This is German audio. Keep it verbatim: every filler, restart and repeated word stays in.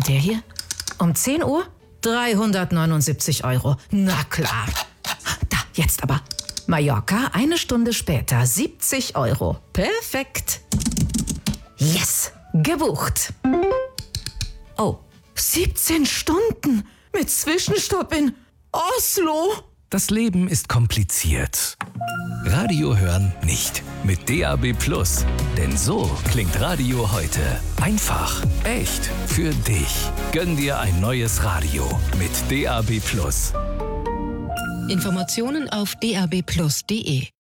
der hier? Um zehn Uhr? dreihundertneunundsiebzig Euro. Na klar. Da, jetzt aber. Mallorca, eine Stunde später, siebzig Euro. Perfekt. Yes, gebucht. Oh, siebzehn Stunden mit Zwischenstopp in Oslo. Das Leben ist kompliziert. Radio hören nicht. Mit D A B Plus. Denn so klingt Radio heute. Einfach, echt, für dich. Gönn dir ein neues Radio mit D A B Plus. Informationen auf d a b plus punkt d e.